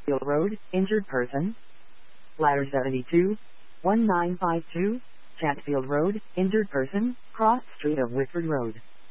Chatfield Road, injured person. Ladder 72, 1952, Chatfield Road, injured person, cross street of Whitford Road.